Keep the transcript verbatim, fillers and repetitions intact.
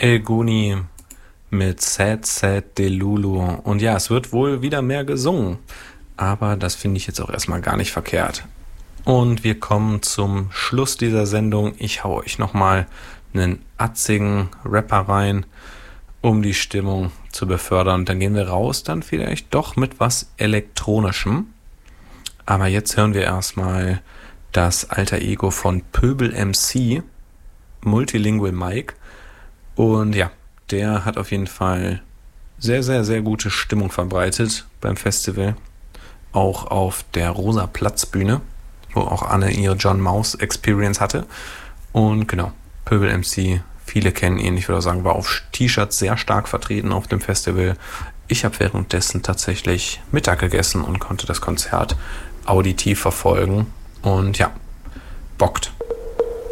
El Guni mit Sad Sad Delulu. Und ja, es wird wohl wieder mehr gesungen. Aber das finde ich jetzt auch erstmal gar nicht verkehrt. Und wir kommen zum Schluss dieser Sendung. Ich hau euch nochmal einen atzigen Rapper rein, um die Stimmung zu befördern. Und dann gehen wir raus, dann vielleicht doch mit was Elektronischem. Aber jetzt hören wir erstmal das Alter Ego von Pöbel M C, Multilingual Mike. Und ja, der hat auf jeden Fall sehr, sehr, sehr gute Stimmung verbreitet beim Festival. Auch auf der Rosa Platzbühne, wo auch Anne ihre John Maus Experience hatte. Und genau, Pöbel M C, viele kennen ihn, ich würde auch sagen, war auf T-Shirts sehr stark vertreten auf dem Festival. Ich habe währenddessen tatsächlich Mittag gegessen und konnte das Konzert auditiv verfolgen. Und ja, bockt.